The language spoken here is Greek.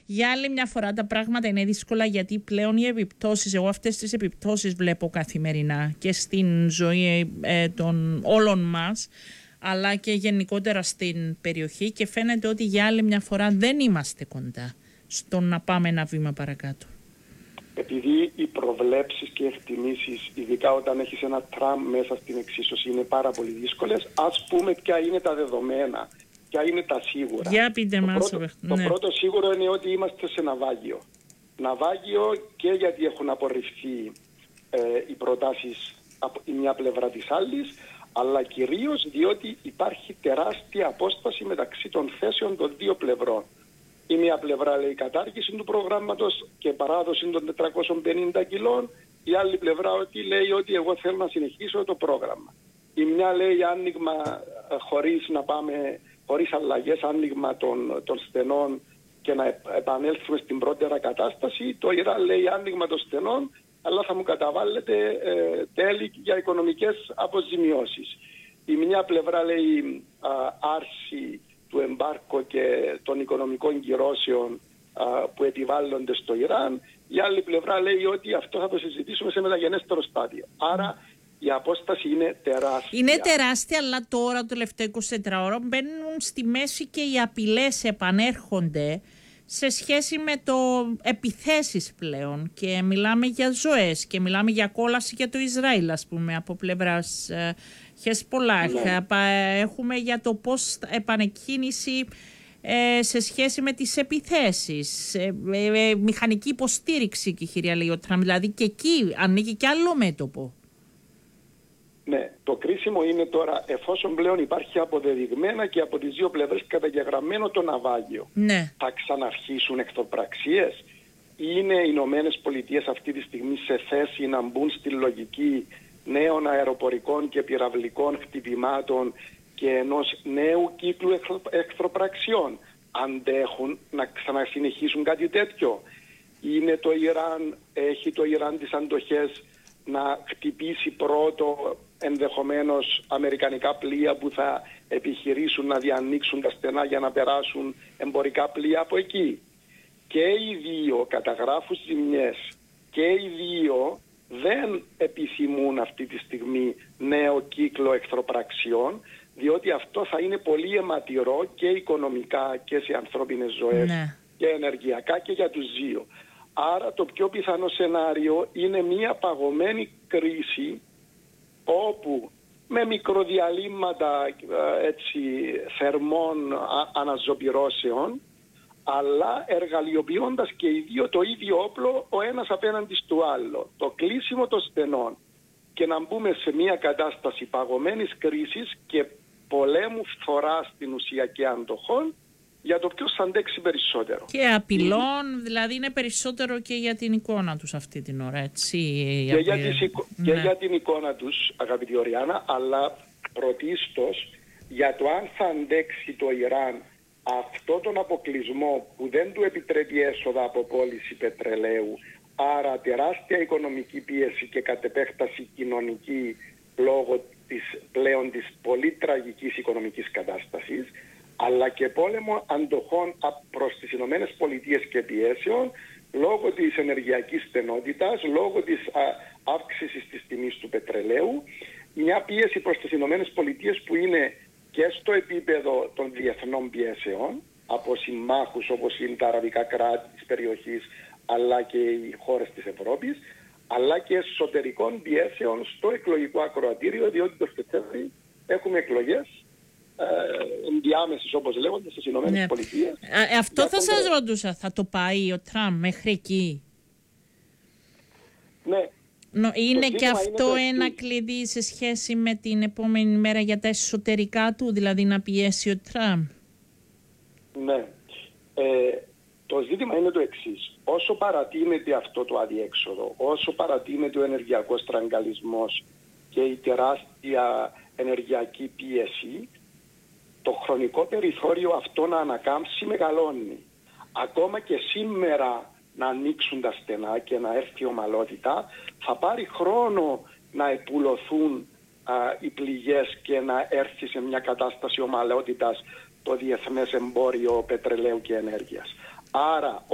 Για άλλη μια φορά τα πράγματα είναι δύσκολα, γιατί πλέον οι επιπτώσεις, εγώ αυτές τις επιπτώσεις βλέπω καθημερινά και στην ζωή των όλων μας, αλλά και γενικότερα στην περιοχή, και φαίνεται ότι για άλλη μια φορά δεν είμαστε κοντά στο να πάμε ένα βήμα παρακάτω. Επειδή οι προβλέψεις και οι εκτιμήσεις, ειδικά όταν έχεις ένα Τραμπ μέσα στην εξίσωση, είναι πάρα πολύ δύσκολες, ας πούμε ποια είναι τα δεδομένα, ποια είναι τα σίγουρα. Για πείτε μας. Το πρώτο σίγουρο είναι ότι είμαστε σε ναυάγιο. Ναυάγιο και γιατί έχουν απορριφθεί οι προτάσεις από η μια πλευρά της άλλης, αλλά κυρίως διότι υπάρχει τεράστια απόσταση μεταξύ των θέσεων των δύο πλευρών. Η μία πλευρά λέει κατάργηση του προγράμματος και παράδοση των 450 κιλών, η άλλη πλευρά λέει ότι εγώ θέλω να συνεχίσω το πρόγραμμα. Η μια λέει άνοιγμα χωρίς αλλαγές, άνοιγμα των στενών και να επανέλθουμε στην πρώτερα κατάσταση. Το Ιράν λέει άνοιγμα των στενών, αλλά θα μου καταβάλλετε τέλη για οικονομικές αποζημιώσεις. Η μια πλευρά λέει άρση του εμπάρκο και των οικονομικών κυρώσεων που επιβάλλονται στο Ιράν. Η άλλη πλευρά λέει ότι αυτό θα το συζητήσουμε σε μεταγενέστερο στάδιο. Άρα η απόσταση είναι τεράστια. Είναι τεράστια, αλλά τώρα το τελευταίο 24 ώρο μπαίνουν στη μέση και οι απειλές επανέρχονται σε σχέση με το επιθέσεις πλέον, και μιλάμε για ζωές και μιλάμε για κόλαση για το Ισραήλ, ας πούμε, από πλευράς Χεσπολάχ. Έχουμε για το πώς επανεκκίνηση σε σχέση με τις επιθέσεις, μηχανική υποστήριξη, και η κυρία λέει ο Τραμπ, δηλαδή και εκεί ανοίγει και άλλο μέτωπο. Ναι, το κρίσιμο είναι τώρα, εφόσον πλέον υπάρχει αποδεδειγμένα και από τις δύο πλευρές καταγεγραμμένο το ναυάγιο, θα ξαναρχίσουν εχθροπραξίες? Είναι οι Ηνωμένες Πολιτείες αυτή τη στιγμή σε θέση να μπουν στη λογική νέων αεροπορικών και πυραυλικών χτυπημάτων και ενός νέου κύκλου εχθροπραξιών? Αντέχουν να ξανασυνεχίσουν κάτι τέτοιο? Είναι το Ιράν, έχει το Ιράν τις αντοχές να χτυπήσει πρώτο ενδεχομένως αμερικανικά πλοία που θα επιχειρήσουν να διανοίξουν τα στενά για να περάσουν εμπορικά πλοία από εκεί? Και οι δύο καταγράφουν ζημιές και οι δύο δεν επιθυμούν αυτή τη στιγμή νέο κύκλο εχθροπραξιών, διότι αυτό θα είναι πολύ αιματηρό και οικονομικά και σε ανθρώπινες ζωές και ενεργειακά και για τους δύο. Άρα το πιο πιθανό σενάριο είναι μια παγωμένη κρίση, όπου με μικροδιαλύματα θερμών αναζωπυρώσεων, αλλά εργαλειοποιώντας και οι δύο το ίδιο όπλο ο ένας απέναντι στο άλλο, το κλείσιμο των στενών, και να μπούμε σε μια κατάσταση παγωμένης κρίσης και πολέμου φθοράς στην ουσία και αντοχών, για το ποιος θα αντέξει περισσότερο. Και απειλών, δηλαδή είναι περισσότερο και για την εικόνα τους αυτή την ώρα, έτσι. Και για την εικόνα τους, αγαπητή Οριάννα, αλλά πρωτίστως για το αν θα αντέξει το Ιράν αυτό τον αποκλεισμό που δεν του επιτρέπει έσοδα από πώληση πετρελαίου, άρα τεράστια οικονομική πίεση και κατ' επέκταση κοινωνική λόγω πλέον της πολύ τραγικής οικονομικής κατάστασης, αλλά και πόλεμο αντοχών προς τις Ηνωμένες Πολιτείες και πιέσεων λόγω της ενεργειακής στενότητας, λόγω της αύξησης της τιμής του πετρελαίου, μια πίεση προς τις Ηνωμένες Πολιτείες που είναι και στο επίπεδο των διεθνών πιέσεων από συμμάχους όπως είναι τα αραβικά κράτη της περιοχής, αλλά και οι χώρες της Ευρώπης, αλλά και εσωτερικών πιέσεων στο εκλογικό ακροατήριο, διότι το Σεπτέμβρη έχουμε εκλογές ενδιάμεσες, όπως λέγονται, στις Ηνωμένες Πολιτείες. Αυτό θα σας ρωτούσα, θα το πάει ο Τραμπ μέχρι εκεί? Ναι. Είναι και αυτό ένα κλειδί σε σχέση με την επόμενη μέρα για τα εσωτερικά του, δηλαδή να πιέσει ο Τραμπ? Ναι. Το ζήτημα είναι το εξής. Όσο παρατείνεται αυτό το αδιέξοδο, όσο παρατείνεται ο ενεργειακός στραγγαλισμός και η τεράστια ενεργειακή πίεση, το χρονικό περιθώριο αυτό να ανακάμψει μεγαλώνει. Ακόμα και σήμερα να ανοίξουν τα στενά και να έρθει η ομαλότητα, θα πάρει χρόνο να επουλωθούν οι πληγές και να έρθει σε μια κατάσταση ομαλότητας το διεθνές εμπόριο πετρελαίου και ενέργειας. Άρα